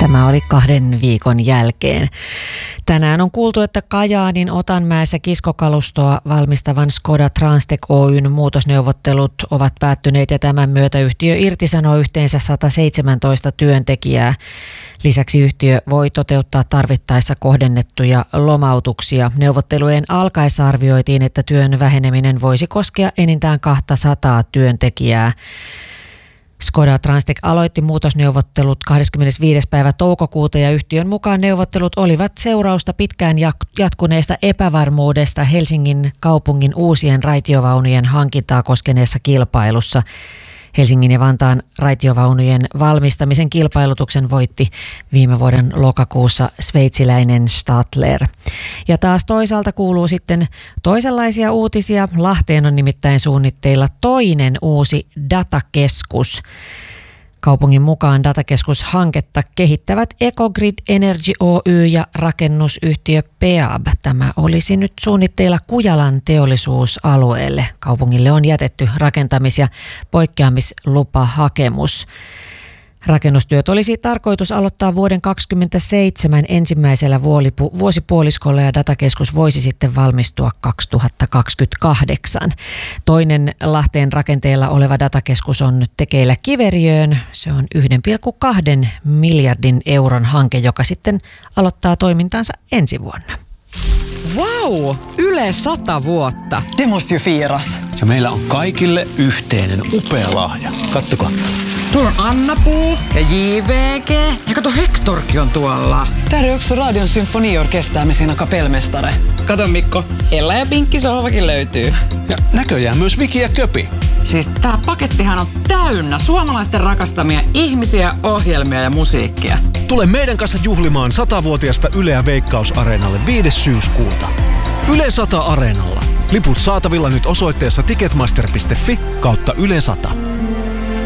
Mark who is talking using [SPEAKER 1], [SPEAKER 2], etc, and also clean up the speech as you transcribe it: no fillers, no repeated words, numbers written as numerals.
[SPEAKER 1] Tämä oli 2 viikon jälkeen. Tänään on kuultu, että Kajaanin Otanmäessä kiskokalustoa valmistavan Skoda Transtech Oyn muutosneuvottelut ovat päättyneet ja tämän myötä yhtiö irtisanoo yhteensä 117 työntekijää. Lisäksi yhtiö voi toteuttaa tarvittaessa kohdennettuja lomautuksia. Neuvottelujen alkaessa arvioitiin, että työn väheneminen voisi koskea enintään 200 työntekijää. Skoda Transtech aloitti muutosneuvottelut 25. päivä toukokuuta ja yhtiön mukaan neuvottelut olivat seurausta pitkään jatkuneesta epävarmuudesta Helsingin kaupungin uusien raitiovaunujen hankintaa koskeneessa kilpailussa. Helsingin ja Vantaan raitiovaunujen valmistamisen kilpailutuksen voitti viime vuoden lokakuussa sveitsiläinen Stadler. Ja taas toisaalta kuuluu sitten toisenlaisia uutisia. Lahteen on nimittäin suunnitteilla toinen uusi datakeskus. Kaupungin mukaan datakeskushanketta kehittävät Ecogrid Energy Oy ja rakennusyhtiö Peab. Tämä olisi nyt suunnitteilla Kujalan teollisuusalueelle. Kaupungille on jätetty rakentamis- ja poikkeamislupahakemus. Rakennustyöt olisi tarkoitus aloittaa vuoden 2027 ensimmäisellä vuosipuoliskolla ja datakeskus voisi sitten valmistua 2028. Toinen Lahteen rakenteella oleva datakeskus on tekeillä Kiveriöön. Se on 1,2 miljardin euron hanke, joka sitten aloittaa toimintansa ensi vuonna.
[SPEAKER 2] Vau! Yle 100 vuotta.
[SPEAKER 3] Det måste ju firas.
[SPEAKER 4] Ja meillä on kaikille yhteinen upea lahja. Kattokaa.
[SPEAKER 2] Tuolla on Anna-Puu ja JVG. Ja kato, Hektorkin on tuolla.
[SPEAKER 3] Där är också Radion symfoniorkester med sina kapellmästare.
[SPEAKER 2] Kato Mikko, Ella ja Pinkki sohvakin löytyy.
[SPEAKER 4] Ja näköjään myös Viki ja Köpi.
[SPEAKER 2] Siis tää pakettihan on täynnä suomalaisten rakastamia ihmisiä, ohjelmia ja musiikkia.
[SPEAKER 5] Tule meidän kanssa juhlimaan 100-vuotiasta Yleä Veikkaus-areenalle 5. syyskuuta. Yle 100 Areenalla. Liput saatavilla nyt osoitteessa ticketmaster.fi/Yle 100.